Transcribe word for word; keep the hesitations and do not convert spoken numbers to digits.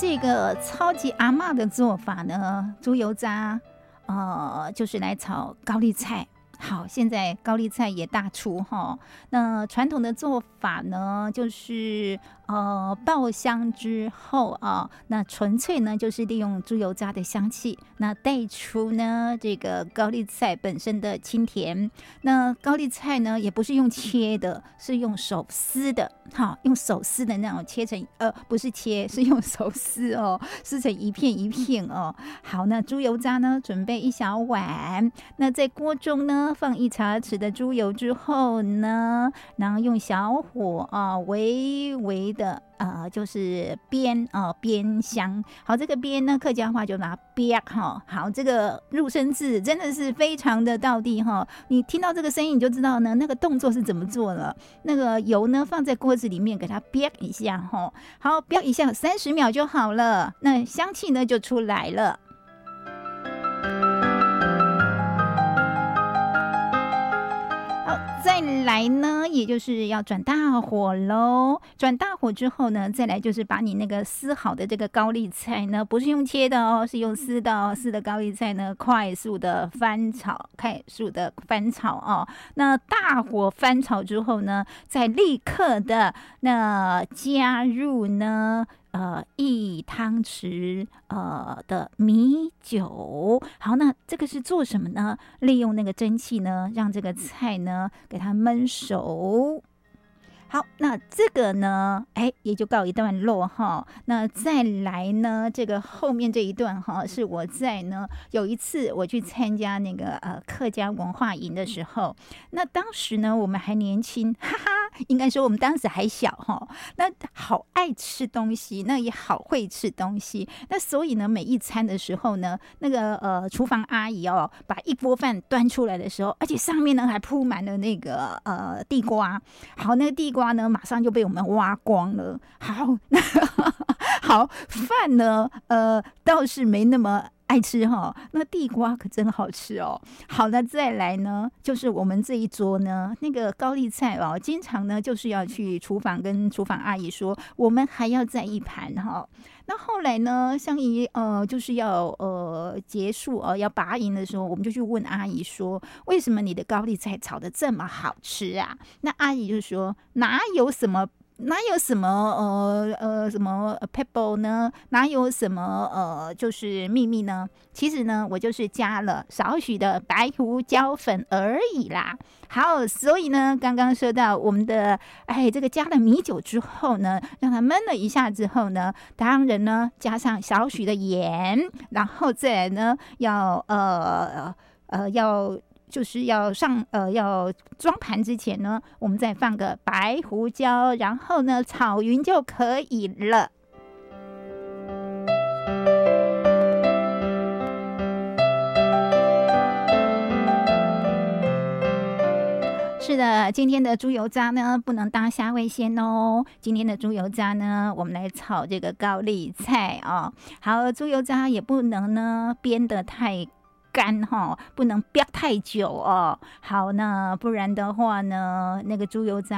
这个超级阿嬷的做法呢，猪油渣，呃，就是来炒高丽菜。好，现在高丽菜也大出哈。那传统的做法呢，就是呃爆香之后啊，那纯粹呢就是利用猪油渣的香气，那带出呢这个高丽菜本身的清甜。那高丽菜呢也不是用切的，是用手撕的，好，用手撕的那种切成呃不是切，是用手撕哦，撕成一片一片哦。好，那猪油渣呢准备一小碗，那在锅中呢。放一茶匙的猪油之后呢，然后用小火啊，微微的呃，就是煸啊煸香。好，这个煸呢，客家话就拿煸哈。好，这个入声字真的是非常的道地哈。你听到这个声音，你就知道呢，那个动作是怎么做了。那个油呢，放在锅子里面，给它煸一下哈。好，煸一下，三十秒就好了。那香气呢就出来了。再来呢，也就是要转大火喽。转大火之后呢，再来就是把你那个撕好的这个高丽菜呢，不是用切的哦，是用撕的哦。撕的高丽菜呢，快速的翻炒，快速的翻炒哦。那大火翻炒之后呢，再立刻的那加入呢。呃，一汤匙呃的米酒。好，那这个是做什么呢？利用那个蒸汽呢，让这个菜呢给它焖熟。好，那这个呢，哎，也就告一段落哈。那再来呢，这个后面这一段哈，是我在呢有一次我去参加那个呃客家文化营的时候，那当时呢我们还年轻，哈哈，应该说我们当时还小哈，那好爱吃东西，那也好会吃东西，那所以呢每一餐的时候呢，那个呃厨房阿姨哦，把一锅饭端出来的时候，而且上面呢还铺满了那个呃地瓜，好，那个地瓜。呢，马上就被我们挖光了。好，好饭呢，呃，倒是没那么爱吃哈。那地瓜可真好吃哦。好，那再来呢，就是我们这一桌呢，那个高丽菜哦，经常呢就是要去厨房跟厨房阿姨说，我们还要再一盘哈。那后来呢，相宜呃就是要呃结束呃要拔营的时候，我们就去问阿姨说，为什么你的高丽菜炒得这么好吃啊？那阿姨就说，哪有什么。哪有什么呃呃什么 pebble 呢？哪有什么呃就是秘密呢？其实呢，我就是加了少许的白胡椒粉而已啦。好，所以呢，刚刚说到我们的哎，这个加了米酒之后呢，让它焖了一下之后呢，当然呢加上少许的盐，然后再来呢要呃呃要。就是要上呃要装盘之前呢，我们再放个白胡椒，然后呢炒匀就可以了。是的，今天的猪油渣呢不能当虾味鲜哦。今天的猪油渣呢，我们来炒这个高丽菜哦。好，猪油渣也不能呢煸得太干哈，不能煸太久哦。好，那不然的话呢，那个猪油渣